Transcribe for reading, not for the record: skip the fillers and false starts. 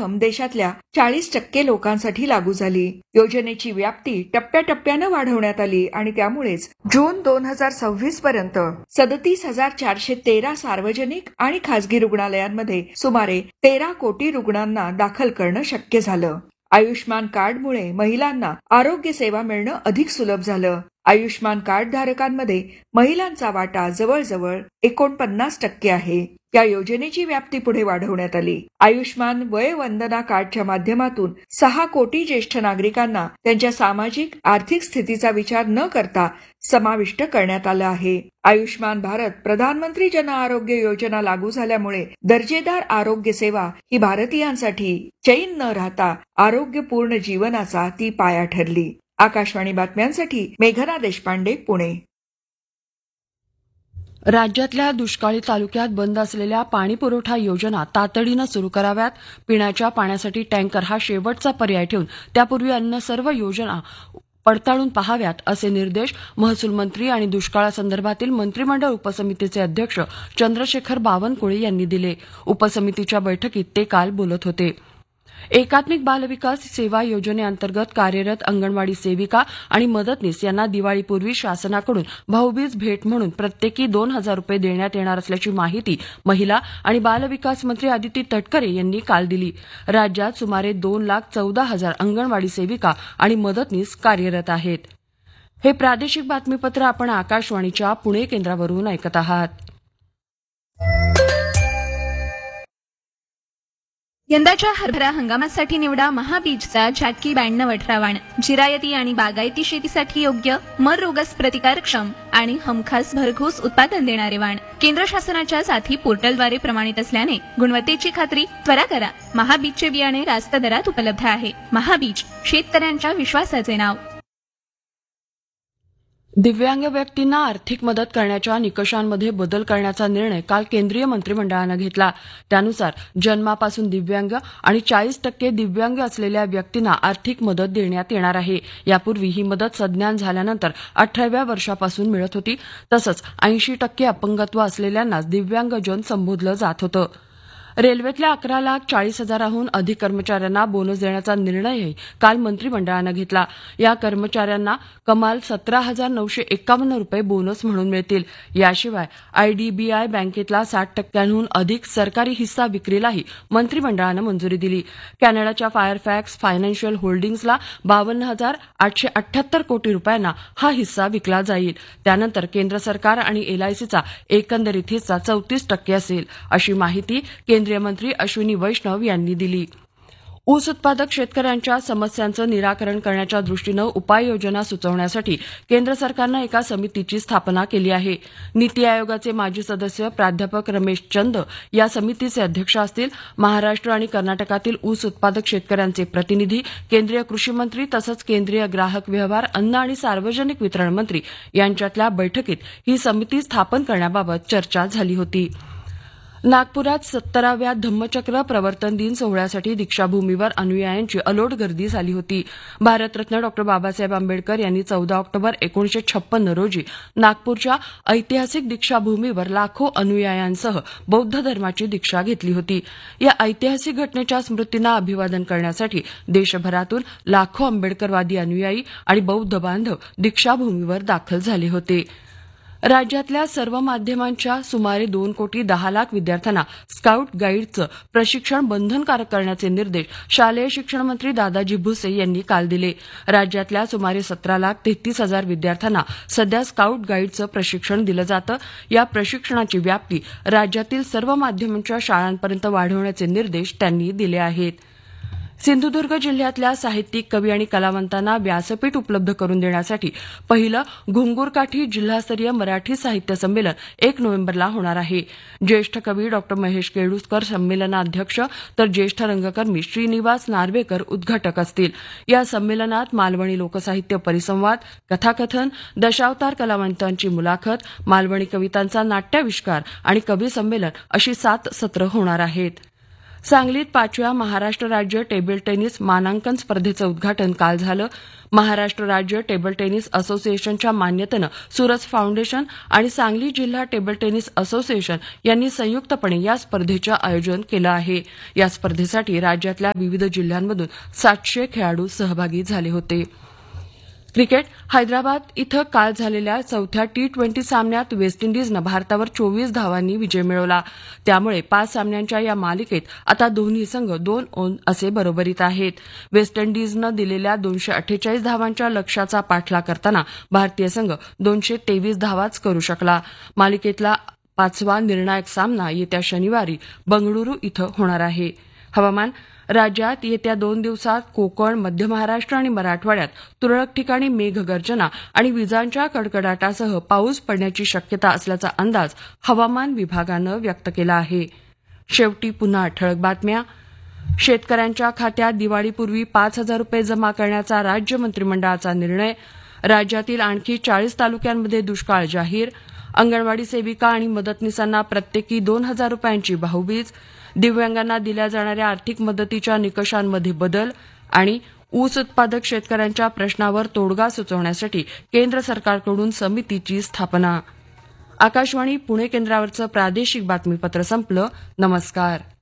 रक्कम देशातल्या 40% लोकांसाठी लागू झाली. योजनेची व्याप्ती टप्प्याटप्प्यानं वाढवण्यात आली आणि त्यामुळेच जून 2026 पर्यंत 37,413 सार्वजनिक आणि खासगी रुग्णालयांमध्ये सुमारे 13 कोटी रुग्णांना दाखल करणं शक्य झालं. आयुष्मान कार्डमुळे महिलांना आरोग्य सेवा मिळणं अधिक सुलभ झालं. आयुष्मान कार्ड धारकांमध्ये महिलांचा वाटा जवळजवळ 49% आहे. या योजनेची व्याप्ती पुढे वाढवण्यात आली. आयुष्मान वय वंदना कार्डच्या माध्यमातून 6 कोटी ज्येष्ठ नागरिकांना त्यांच्या सामाजिक आर्थिक स्थितीचा विचार न करता समाविष्ट करण्यात आलं आहे. आयुष्मान भारत प्रधानमंत्री जन आरोग्य योजना लागू झाल्यामुळे दर्जेदार आरोग्य सेवा ही भारतीयांसाठी चैन न राहता आरोग्यपूर्ण जीवनाचा ती पाया ठरली. आकाशवाणी बातम्यांसाठी मेघना देशपांडे, पुणे. राज्यातल्या दुष्काळी तालुक्यात बंद असलेल्या पाणीपुरवठा योजना तातडीनं सुरू कराव्यात. पिण्याच्या पाण्यासाठी टँकर हा शेवटचा पर्याय ठेवून त्यापूर्वी अन्य सर्व योजना पडताळून पहाव्यात असे निर्देश महसूल मंत्री आणि दुष्काळासंदर्भातील मंत्रिमंडळ उपसमितीचे अध्यक्ष चंद्रशेखर बावनकुळे यांनी दिले. उपसमितीच्या बैठकीत ते काल बोलत होते. एकात्मिक बालविकास सेवा योजनेअंतर्गत कार्यरत अंगणवाडी सेविका आणि मदतनीस यांना दिवाळीपूर्वी शासनाकडून भाऊबीज भेट म्हणून प्रत्येकी 2,000 रुपये देण्यात येणार असल्याची माहिती महिला आणि बालविकास मंत्री आदिती तटकरे यांनी काल दिली. राज्यात सुमारे 2,14,000 अंगणवाडी सेविका आणि मदतनीस कार्यरत आहेत. हे प्रादेशिक बातमीपत्र आपण आकाशवाणीच्या पुणे केंद्रावरून ऐकत आहात. यंदाच्या हरभरा हंगामासाठी निवडा महाबीजचा झाटकी 9218 वाण. जिरायती आणि बागायती शेतीसाठी योग्य, मर रोगस प्रतिकारक्षम आणि हमखास भरघोस उत्पादन देणारे वाण. केंद्र शासनाच्या साथी पोर्टलद्वारे प्रमाणित असल्याने गुणवत्तेची खात्री त्वरा करा. महाबीजचे बियाणे रास्त दरात उपलब्ध आहे. महाबीज, शेतकऱ्यांच्या विश्वासाचे नाव. दिव्यांग व्यक्तींना आर्थिक मदत करण्याच्या निकषांमध्ये बदल करण्याचा निर्णय काल केंद्रीय मंत्रिमंडळानं घेतला. त्यानुसार जन्मापासून दिव्यांग आणि 40% दिव्यांग असलेल्या व्यक्तींना आर्थिक मदत देण्यात येणार आहे. यापूर्वी ही मदत सज्ञान झाल्यानंतर 18व्या वर्षापासून मिळत होती. तसंच 80% अपंगत्व असलेल्यांनाच दिव्यांगजन संबोधलं जात होतं. रेल्वेतल्या 11,40,000हून अधिक कर्मचाऱ्यांना बोनस देण्याचा निर्णयही काल मंत्रिमंडळानं घेतला. या कर्मचाऱ्यांना कमाल 17,951 रुपये बोनस म्हणून मिळतील. याशिवाय आयडीबीआय बँकेतला 60%हून अधिक सरकारी हिस्सा विक्रीलाही मंत्रिमंडळानं मंजुरी दिली. कॅनडाच्या फायरफॅक्स फायनान्शियल होल्डिंग्जला 52,878 कोटी रुपयांना हा हिस्सा विकला जाईल. त्यानंतर केंद्र सरकार आणि एलआयसीचा एकंदरीत हिस्सा 34% असेल, अशी माहिती केंद्रीय मंत्री अश्विनी वैष्णव यांनी दिली. ऊस उत्पादक शेतकऱ्यांच्या समस्यांचं निराकरण करण्याच्या दृष्टीनं उपाययोजना सुचवण्यासाठी केंद्र सरकारनं एका समितीची स्थापना केली आहे. नीती आयोगाचे माजी सदस्य प्राध्यापक रमेश चंद या समितीचे अध्यक्ष असतील. महाराष्ट्र आणि कर्नाटकातील ऊस उत्पादक शेतकऱ्यांचे प्रतिनिधी, केंद्रीय कृषी मंत्री तसंच केंद्रीय ग्राहक व्यवहार, अन्न आणि सार्वजनिक वितरण मंत्री यांच्यातल्या बैठकीत ही समिती स्थापन करण्याबाबत चर्चा झाली होती. नागपुरात 70व्या धम्मचक्र प्रवर्तन दिन सोहळ्यासाठी दीक्षाभूमीवर अनुयायांची अलोट गर्दी झाली होती. भारतरत्न डॉ. बाबासाहेब आंबेडकर यांनी 14 ऑक्टोबर 1956 रोजी नागपूरच्या ऐतिहासिक दीक्षाभूमीवर लाखो अनुयायांसह बौद्ध धर्माची दीक्षा घेतली होती. या ऐतिहासिक घटनेच्या स्मृतींना अभिवादन करण्यासाठी देशभरातून लाखो आंबेडकरवादी अनुयायी आणि बौद्ध बांधव दीक्षाभूमीवर दाखल झाले होते. राज्यातल्या सर्व माध्यमांच्या सुमारे 2,10,00,000 विद्यार्थ्यांना स्काउट गाईडचं प्रशिक्षण बंधनकारक करण्याचे निर्देश शालेय शिक्षण मंत्री दादाजी भुसे यांनी काल दिले. राज्यातल्या सुमारे 17,33,000 विद्यार्थ्यांना सध्या स्काउट गाईडचं प्रशिक्षण दिलं जातं. या प्रशिक्षणाची व्याप्ती राज्यातील सर्व माध्यमांच्या शाळांपर्यंत वाढवण्याचे निर्देश त्यांनी दिले आहेत. सिंधुदुर्ग जिल्ह्यातल्या साहित्यिक, कवी आणि कलावंतांना व्यासपीठ उपलब्ध करून देण्यासाठी पहिलं घुंगुरकाठी जिल्हास्तरीय मराठी साहित्य संमेलन 1 नोव्हेंबरला होणार आहे. ज्येष्ठ कवी डॉ. महेश केळुसकर संमेलनाध्यक्ष तर ज्येष्ठ रंगकर्मी श्रीनिवास नार्वेकर उद्घाटक असतील. या संमेलनात मालवणी लोकसाहित्य परिसंवाद, कथाकथन, दशावतार कलावंतांची मुलाखत, मालवणी कवितांचा नाट्याविष्कार आणि कवी संमेलन अशी 7 सत्रं होणार आहेत. सांगलीत 5व्या महाराष्ट्र राज्य टेबल टेनिस मानांकन स्पर्धेचं उद्घाटन काल झालं. महाराष्ट्र राज्य टेबल टेनिस असोसिएशनच्या मान्यतेनं सूरज फाउंडेशन आणि सांगली जिल्हा टेबल टेनिस असोसिएशन यांनी संयुक्तपणे या स्पर्धेचं आयोजन केलं आहे. या स्पर्धेसाठी राज्यातल्या विविध जिल्ह्यांमधून 700 खेळाडू सहभागी झाले होते. क्रिकेट हैदराबाद इथं काल झालेल्या चौथ्या T20 सामन्यात वेस्ट इंडिजनं भारतावर 24 धावांनी विजय मिळवला. त्यामुळे 5 सामन्यांच्या या मालिकेत आता दोन्ही संघ 2-2 असे बरोबरीत आहेत. वेस्ट इंडिजनं दिलेल्या 248 धावांच्या लक्ष्याचा पाठलाग करताना भारतीय संघ 223 धावाच करू शकला. मालिकेतला 5वा निर्णायक सामना येत्या शनिवारी बंगळुरू इथं होणार आहे. हवामान राज्यात येत्या 2 दिवसात कोकण, मध्य महाराष्ट्र आणि मराठवाड्यात तुरळक ठिकाणी मेघगर्जना आणि विजांच्या कडकडाटासह पाऊस पडण्याची शक्यता असल्याचा अंदाज हवामान विभागानं व्यक्त केला आहे. शेवटी पुन्हा ठळक बातम्या. शेतकऱ्यांच्या खात्यात दिवाळीपूर्वी 5,000 रुपये जमा करण्याचा राज्य मंत्रिमंडळाचा निर्णय. राज्यातील आणखी 40 तालुक्यांमध्ये दुष्काळ जाहीर. अंगणवाडी सेविका आणि मदतनीसांना प्रत्येकी 2,000 रुपयांची भाऊबीज. दिव्यांगांना दिल्या जाणाऱ्या आर्थिक मदतीच्या निकषांमध्ये बदल. आणि ऊस उत्पादक शेतकऱ्यांच्या प्रश्नावर तोडगा सुचवण्यासाठी केंद्र सरकारकडून समितीची स्थापना. आकाशवाणी पुणे केंद्रावरचं प्रादेशिक बातमीपत्र संपलं. नमस्कार.